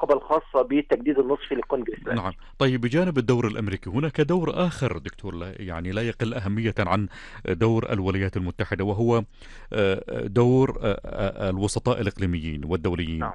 المراقبة الخاصة بالتجديد النصفي للكونجرس نعم. الأمريكي. طيب بجانب الدور الأمريكي هناك دور آخر دكتور، يعني لا يقل أهمية عن دور الولايات المتحدة، وهو دور الوسطاء الإقليميين والدوليين. نعم.